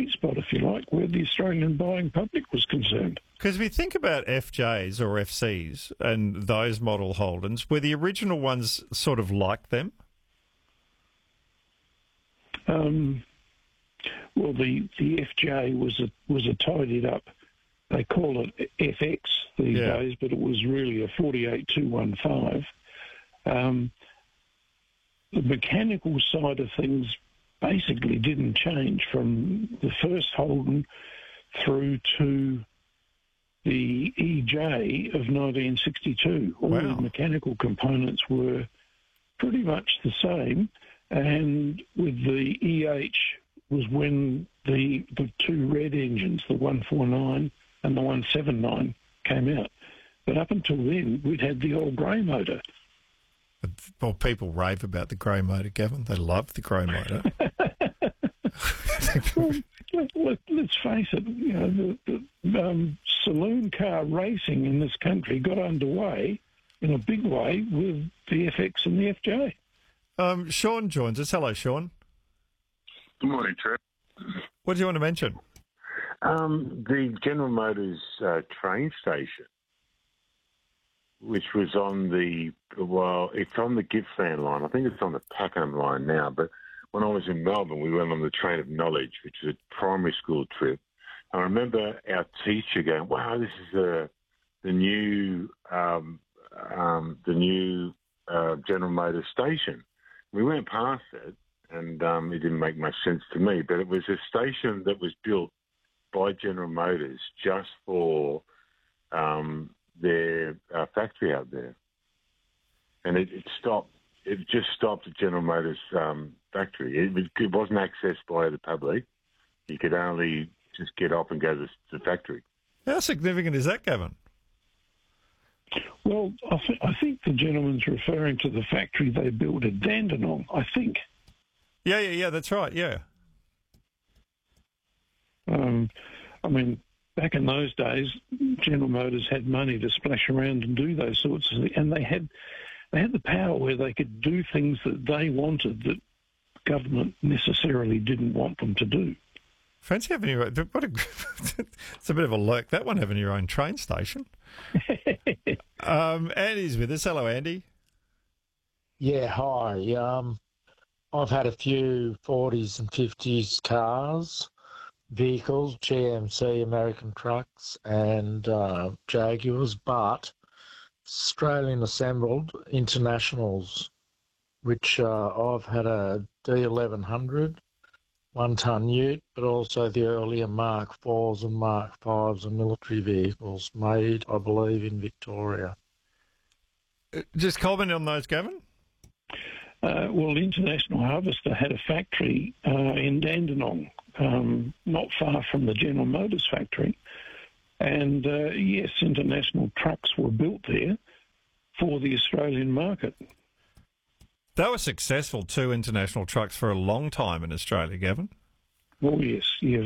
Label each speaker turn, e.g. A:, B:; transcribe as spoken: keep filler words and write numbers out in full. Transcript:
A: sweet spot, if you like, where the Australian buying public was concerned.
B: Because if we think about F Js or F Cs and those model Holdens, were the original ones sort of like them?
A: Um, well, the, the F J was a, was a tidied up, they call it F X these
B: Yeah.
A: days, but it was really a forty-eight two fifteen. Um, the mechanical side of things basically didn't change from the first Holden through to the E J of nineteen sixty-two. All
B: Wow.
A: the mechanical components were pretty much the same, and with the E H was when the the two red engines, the one forty-nine and the one seventy-nine, came out. But up until then, we'd had the old grey motor.
B: Well, people rave about the grey motor, Gavin. They love the grey motor.
A: Well, let, let, let's face it, you know, the, the um, saloon car racing in this country got underway in a big way with the F X and the F J.
B: Um, Sean joins us. Hello, Sean.
C: Good morning, Trev.
B: What do you want to mention?
C: Um, the General Motors uh, train station, which was on the, well, it's on the Gippsland line. I think it's on the Pakenham line now, but when I was in Melbourne, we went on the Train of Knowledge, which was a primary school trip. I remember our teacher going, wow, this is uh, the new um, um, the new uh, General Motors station. We went past it, and um, it didn't make much sense to me, but it was a station that was built by General Motors just for um, their uh, factory out there. And it, it stopped. It just stopped at General Motors um, factory. It, it wasn't accessed by the public. You could only just get off and go to the factory.
B: How significant is that, Gavin?
A: Well, I, th- I think the gentleman's referring to the factory they built at Dandenong, I think.
B: Yeah, yeah, yeah, that's right, yeah.
A: Um, I mean, back in those days, General Motors had money to splash around and do those sorts of things, and they had they had the power where they could do things that they wanted that government necessarily didn't want them to do.
B: Fancy having your own, what a, it's a bit of a lurk, that one, having your own train station. um, Andy's with us. Hello, Andy.
D: Yeah, hi. Um, I've had a few forties and fifties cars, vehicles, G M C, American trucks, and uh, Jaguars, but Australian assembled internationals, which uh, I've had a D eleven hundred, one-ton ute, but also the earlier Mark fours and Mark fives and military vehicles made, I believe, in Victoria.
B: Just comment on those, Gavin.
A: Uh, well, International Harvester had a factory uh, in Dandenong, um, not far from the General Motors factory. And, uh, yes, international trucks were built there for the Australian market.
B: They were successful, too, international trucks for a long time in Australia, Gavin.
A: Well, yes, yeah,